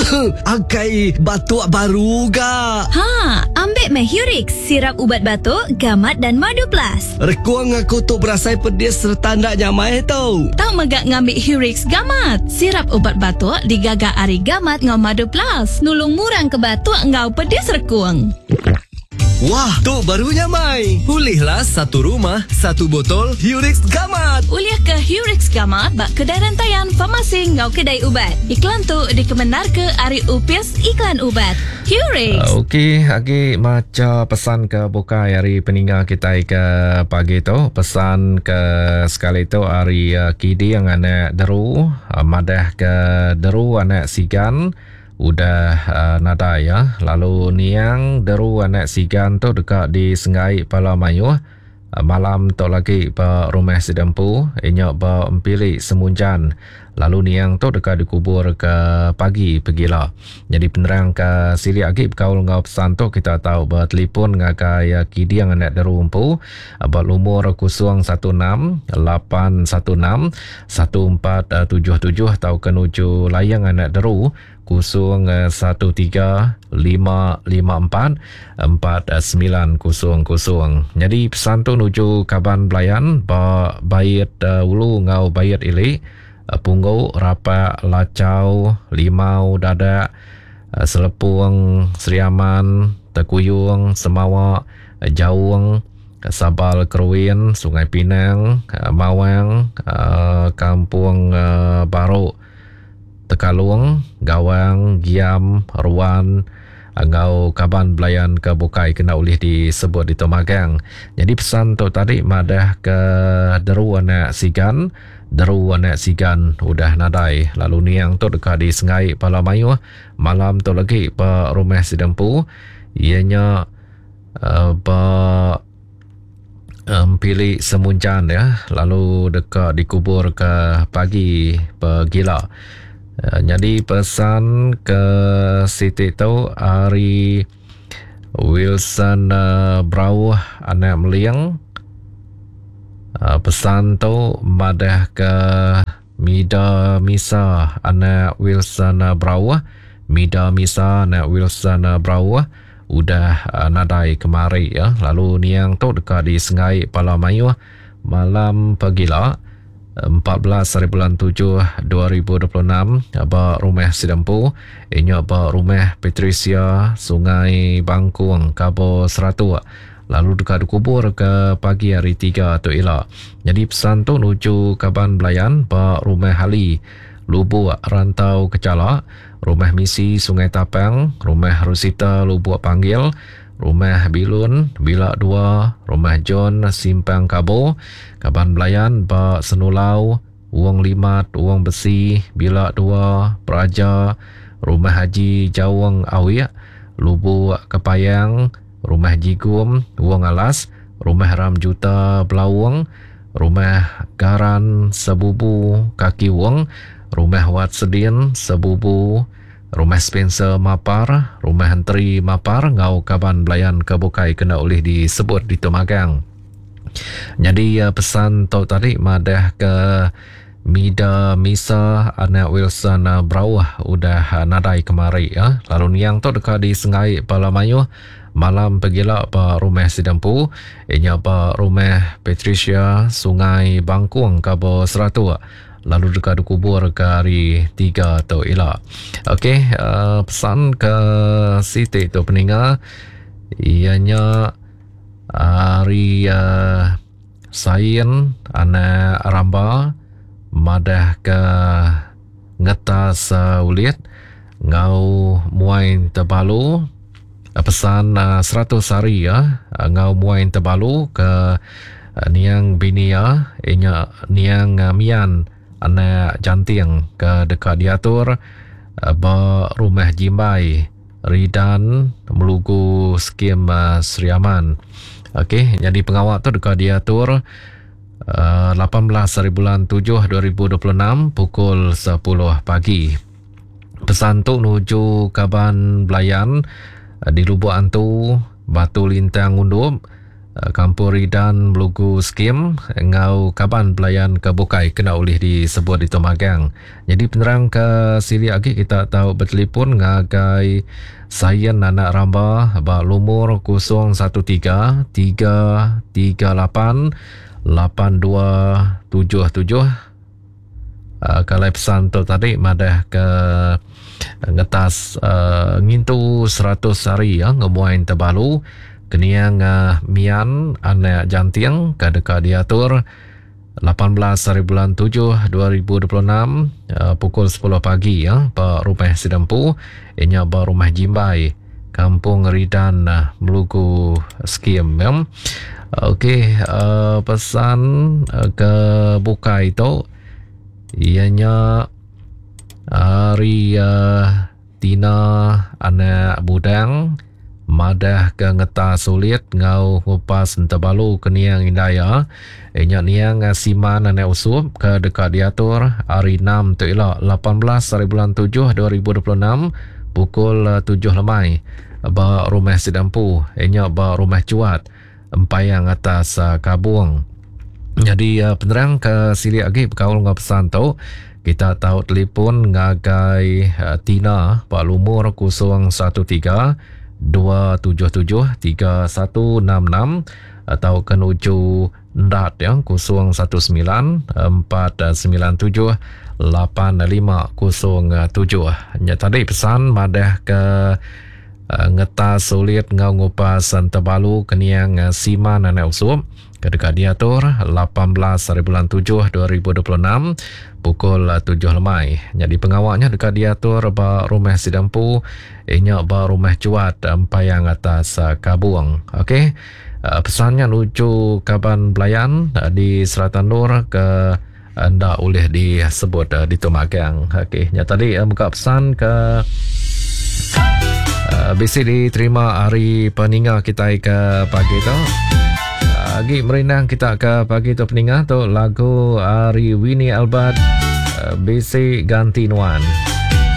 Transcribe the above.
Akai batuk baru ga. Ambil Mahurix, sirap ubat batuk, gamat dan madu plus. Rekuang aku tu berasai pedis serta ndak nyamai tau. Tak megak ngambil Hurix gamat. Sirap ubat batuk digagak ari gamat ngau madu plus. Nulung murang ke batuk ngau pedis rekuang. Wah, tu barunya Mai. Pulihlah satu rumah, satu botol Hurix Gamat. Uliah ke Hurix Gamat bak kedai rantaian farmasi ngau kedai ubat. Iklan tu dikemenar ke Ari Upis Iklan Ubat. Hurix. Okey, lagi macam pesan ke bukai hari peninggal kita ke pagi tu. Pesan ke sekali tu hari kidi yang anak deru, madah ke deru anak sigan. Udah nada ya. Lalu niang deru anak sigan tu dekat di Sengai Pala Mayu. Malam tu lagi ba rumah sedempu inya ba empili semunjan. Lalu niang tu dekat dikubur ke pagi pergilah. Jadi penerang ke sili lagi berkaul ngau pesan tu kita tahu ba telefon ngakai kidi yang anak deru empu ba lumur 016 816 1477 atau kenuju layang anak deru 013-554-4900. Jadi pesan tu nuju Kaban Belayan ba bayat ulu ngau bayat ili punggu rapak lacau limau dadak selepung seriaman tekuyung semawak jawung Sabal Kerwin Sungai Pinang Mawang Kampung Baru Tekalung, Gawang, Giam, Ruan, ngau Kaban Belayan ke Bukai kena ulih disebut di Tomagang. Jadi pesan tu tadi madah ke deru anak sigan, udah nadai. Lalu niang tu dekat di Sengai Pala Mayu, malam tu lagi pa rumah sedempu, ianya pilih semuncan ya, lalu dekat dikubur ke pagi pergila. Jadi pesan ke Siti tu hari Wilson Brau anak Meliang. Pesan tu madah ke Mida Misa anak Wilson Brau. Mida Misa anak Wilson Brau udah nadai kemari ya. Lalu niang tu dekat di Sengai Pala Mayu malam pergilah 14/7/2026 ba rumah sedempu inya ba rumah Patricia Sungai Bangkung Kabo Seratu. Lalu dekat dikubur ke pagi hari 3 tu elok. Jadi pesan tu nuju Kaban Belayan ba rumah Hali Lubuk Rantau Kecala, rumah Misi Sungai Tapang, rumah Rosita Lubuk Panggil, rumah Bilun Bilak 2, rumah John Simpang Kabo, Kaban Belayan ba Senulau, Uang Limat, Uang Besi, Bilak 2, Praja, rumah Haji Jawang Awiak, Lubuk Kepayang, rumah Jigum, Uang Alas, rumah Ramjuta Belawang, rumah Garan Sebubu Kaki Wong, rumah Wat Sedin Sebubu, rumah Spencer Mapar, rumah Hentri Mapar, ngau Kaban Belayan ke Bukai kena oleh disebut di Tomagang. Jadi pesan tu tadi madah ke Mida Misa anak Wilson Brau udah nadai kemari ya. Lalu niang tu dekat di Sengai Pala Mayu malam pergilah pa rumah sedempu inya pa rumah Patricia Sungai Bangkung Kabo Seratu. Lalu dekat dikubur ke hari 3 tu elok. Okey, pesan ke Siti tu peninggal ianya hari Sain anak Ramba madah ke ngetas ulit ngau muain terbalu. Pesan 100 hari ya ngau muain terbalu ke niang binia inya niang mian anak janting ke dekat diatur ba rumah Jimbai Ridan Melugu skim Seriaman. Okey, jadi pengawal tu dekat diatur 18/7/2026 pukul 10 pagi. Pesan tu nuju Kaban Belayan di Lubuk Antu Batu Lintang Undup Kampuri dan Belugu skim ngau kaban pelayan kebukai kena oleh disebut di Tomagang. Jadi penerang ke sili lagi kita tahu bertelefon ngagai Sayan anak ramba ba lumur 013 338 8277. Kalau pesan tu tadi madah ke ngetas ngintu 100 hari ya ngemuain terbalu keniang mian anak jantiang kadeka diatur 18 hari bulan 7 2026 pukul 10 pagi ya pa rumah Sidampu inya ba rumah Jimbai Kampung Ridan Belugu skim ya. Okey, pesan ke buka itu ianya hari Tina anak budang madah ke ngeta sulit ngau ngupas terbalu keniang indaya inya niang siman anak usup ke dekat diatur hari 6 tu elok 18 hari bulan 7 2026 pukul 7 lemai ba rumah Sidampu inya ba rumah cuat empayang atas Kabung. Jadi penerang ke sili lagi berkaul dengan pesan tu kita tahu telefon ngagai Tina pak lumur 013 277 3166 atau kan uju ndat yang 019 497 8507. Nya tadi pesan madah ke ngeta sulit ngau ngupas terbalu keniang siman anak usup kedekat diatur 18 hari bulan 7 2026 pukul 7 lemai. Jadi pengawalnya dekat diatur ba rumah Sidampu inya ba rumah cuat empayang atas Kabung. Okey. Pesannya lucu kaban pelayan di Selatan Nur ke anda boleh disebut di Tomagang. Okey. Nya tadi buka pesan ke bisi diterima hari peninga kita ke pagi tu. Lagi merinang kita ke pagi tu peninga tu lagu Ari Winnie Albert bisi ganti nuan.